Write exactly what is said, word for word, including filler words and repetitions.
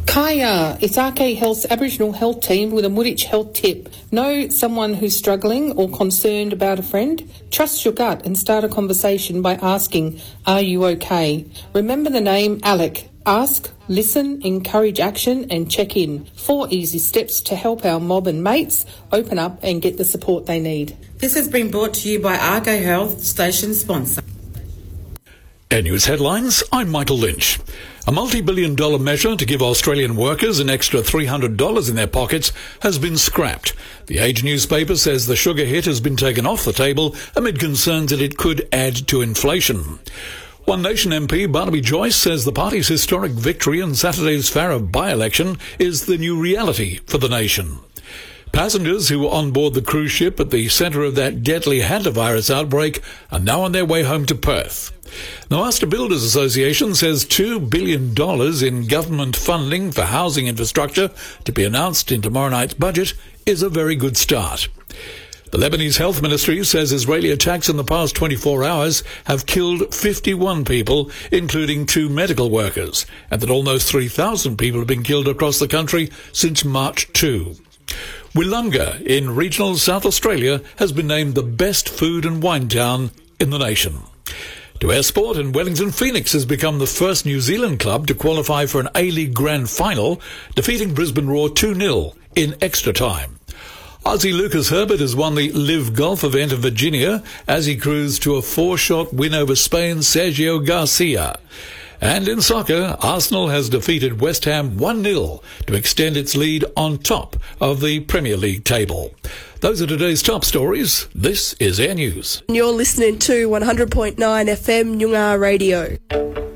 Kaya, it's R K Health's Aboriginal Health Team with a Woolwich Health tip. Know someone who's struggling or concerned about a friend? Trust your gut and start a conversation by asking, are you okay? Remember the name Alec. Ask, listen, encourage action and check in. Four easy steps to help our mob and mates open up and get the support they need. This has been brought to you by R K Health, station sponsor. Air News headlines, I'm Michael Lynch. A multi-billion dollar measure to give Australian workers an extra three hundred dollars in their pockets has been scrapped. The Age newspaper says the sugar hit has been taken off the table amid concerns that it could add to inflation. One Nation M P Barnaby Joyce says the party's historic victory in Saturday's Farrer by-election is the new reality for the nation. Passengers who were on board the cruise ship at the centre of that deadly hantavirus outbreak are now on their way home to Perth. The Master Builders Association says two billion dollars in government funding for housing infrastructure to be announced in tomorrow night's budget is a very good start. The Lebanese Health Ministry says Israeli attacks in the past twenty-four hours have killed fifty-one people, including two medical workers, and that almost three thousand people have been killed across the country since March second. Willunga in regional South Australia has been named the best food and wine town in the nation. To Air Sport, and Wellington Phoenix has become the first New Zealand club to qualify for an A-League Grand Final, defeating Brisbane Roar two nil in extra time. Aussie Lucas Herbert has won the Live Golf event in Virginia as he cruised to a four-shot win over Spain's Sergio Garcia. And in soccer, Arsenal has defeated West Ham one nil to extend its lead on top of the Premier League table. Those are today's top stories. This is Air News. You're listening to one hundred point nine F M Nyungar Radio.